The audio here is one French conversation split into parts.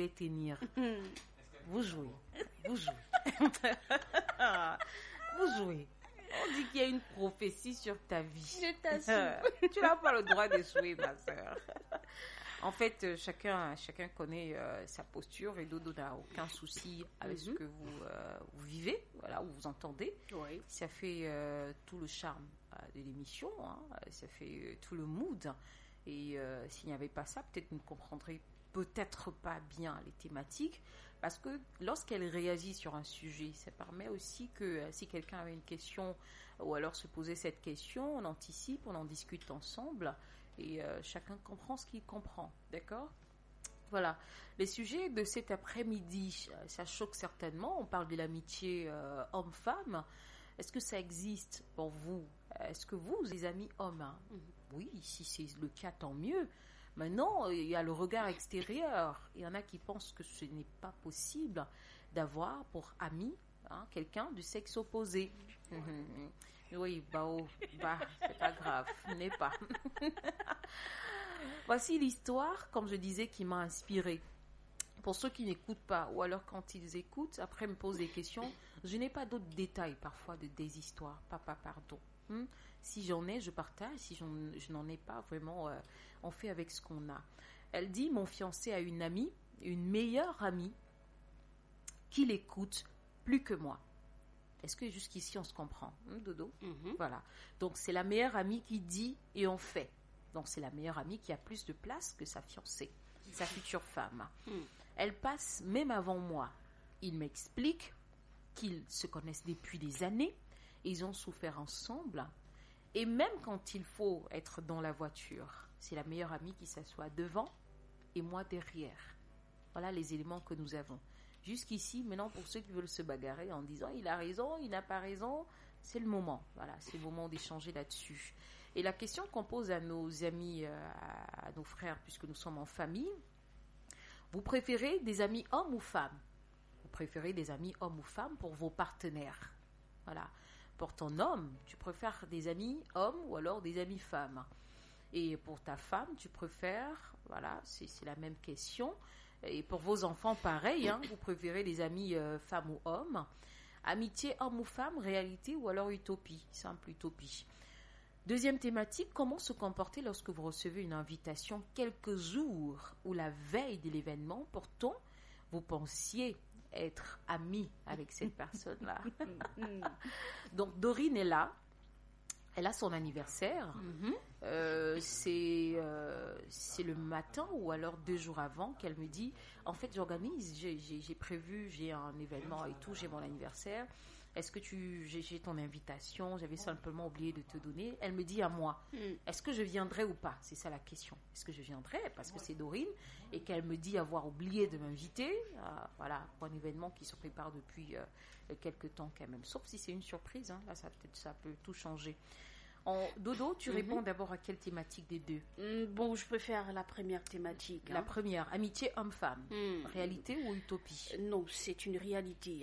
allez tenir. Vous jouez. Vous jouez. Vous jouez. On dit qu'il y a une prophétie sur ta vie. Je t'assure. Tu n'as pas le droit de jouer, ma soeur. En fait, chacun connaît sa posture et Dodo n'a aucun souci avec ce que vous vivez, voilà, ou vous entendez. Oui. Ça fait tout le charme de l'émission, hein. Ça fait tout le mood. Et s'il n'y avait pas ça, peut-être vous ne comprendrez peut-être pas bien les thématiques. Parce que lorsqu'elle réagit sur un sujet, ça permet aussi que si quelqu'un avait une question ou alors se posait cette question, on anticipe, on en discute ensemble et chacun comprend ce qu'il comprend, d'accord ? Voilà, les sujets de cet après-midi, ça choque certainement, on parle de l'amitié homme-femme. Est-ce que ça existe pour vous ? Est-ce que vous, les amis hommes, hein ? Oui, si c'est le cas, tant mieux. Maintenant, il y a le regard extérieur. Il y en a qui pensent que ce n'est pas possible d'avoir pour ami quelqu'un du sexe opposé. Oui, c'est pas grave, n'est pas. Voici l'histoire, comme je disais, qui m'a inspirée. Pour ceux qui n'écoutent pas, ou alors quand ils écoutent, après me posent des questions, je n'ai pas d'autres détails parfois des histoires. Pardon. Si j'en ai, je partage. Si je n'en ai pas, vraiment, on fait avec ce qu'on a. Elle dit, mon fiancé a une amie, une meilleure amie, qui l'écoute plus que moi. Est-ce que jusqu'ici, on se comprend, Dodo ? Voilà. Donc, c'est la meilleure amie qui dit et on fait. Donc, c'est la meilleure amie qui a plus de place que sa fiancée, sa future femme. Elle passe même avant moi. Il m'explique qu'ils se connaissent depuis des années. Ils ont souffert ensemble. Et même quand il faut être dans la voiture, c'est la meilleure amie qui s'assoit devant et moi derrière. Voilà les éléments que nous avons. Jusqu'ici, maintenant, pour ceux qui veulent se bagarrer en disant il a raison, il n'a pas raison, c'est le moment. Voilà, c'est le moment d'échanger là-dessus. Et la question qu'on pose à nos amis, à nos frères, puisque nous sommes en famille, vous préférez des amis hommes ou femmes ? Vous préférez des amis hommes ou femmes pour vos partenaires ? Voilà. Pour ton homme, tu préfères des amis hommes ou alors des amis femmes. Et pour ta femme, tu préfères, voilà, c'est la même question. Et pour vos enfants, pareil, vous préférez des amis femmes ou hommes. Amitié homme ou femme, réalité ou alors utopie, simple utopie. Deuxième thématique, comment se comporter lorsque vous recevez une invitation quelques jours ou la veille de l'événement, pourtant vous pensiez être amie avec cette personne-là. Donc Dorine est là, elle a son anniversaire, c'est le matin ou alors 2 jours avant qu'elle me dit, en fait j'organise, j'ai prévu, j'ai un événement et tout, j'ai mon anniversaire, est-ce que j'ai ton invitation, j'avais simplement oublié de te donner. Elle me dit à moi, est-ce que je viendrai ou pas? C'est ça la question. Est-ce que je viendrai? Parce que c'est Dorine et qu'elle me dit avoir oublié de m'inviter, voilà, pour un événement qui se prépare depuis quelques temps quand même. Sauf si c'est une surprise, là ça peut tout changer. Dodo, tu réponds d'abord à quelle thématique des deux? Bon, je préfère la première thématique. La première, amitié homme-femme. Réalité ou utopie? Non, c'est une réalité.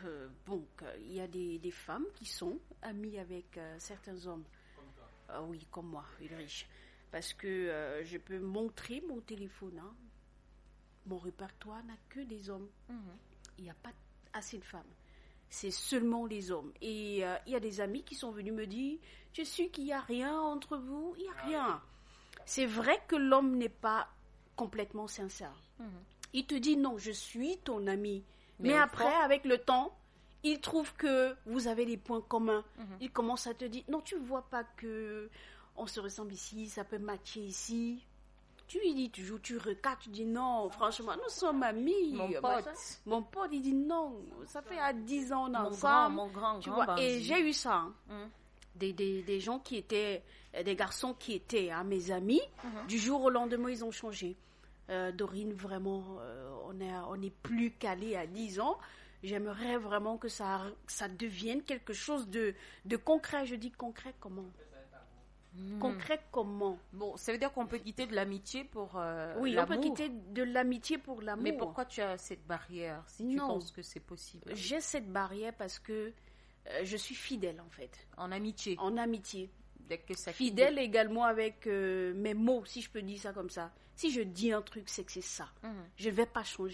Il y a des femmes qui sont amies avec certains hommes. Oui, comme moi, Ulrich. Parce que je peux montrer mon téléphone. Mon répertoire n'a que des hommes. Il n'y a pas assez de femmes. C'est seulement les hommes. Et il y a des amis qui sont venus me dire, je suis qu'il n'y a rien entre vous, il n'y a rien. C'est vrai que l'homme n'est pas complètement sincère. Il te dit, non, je suis ton ami. Mais après, avec le temps, il trouve que vous avez des points communs. Il commence à te dire, non, tu ne vois pas que on se ressemble ici, ça peut matcher ici. Tu lui dis toujours, tu recates, tu dis non, franchement, nous sommes amis. Mon pote, il dit non, ça fait à 10 ans ensemble. Mon grand, tu vois. Et j'ai eu ça. Des gens qui étaient, des garçons qui étaient mes amis, du jour au lendemain, ils ont changé. Dorine, vraiment, on est plus calé à 10 ans. J'aimerais vraiment que ça devienne quelque chose de concret. Je dis concret comment? Concret comment? Bon, ça veut dire qu'on peut quitter de l'amitié pour oui, l'amour. on peut quitter de l'amitié pour l'amour. Mais pourquoi tu as cette barrière si tu penses que c'est possible? J'ai cette barrière parce que je suis fidèle en fait. En amitié? En amitié. Dès que ça fidèle également avec mes mots, si je peux dire ça comme ça. Si je dis un truc, c'est que c'est ça. Je ne vais pas changer.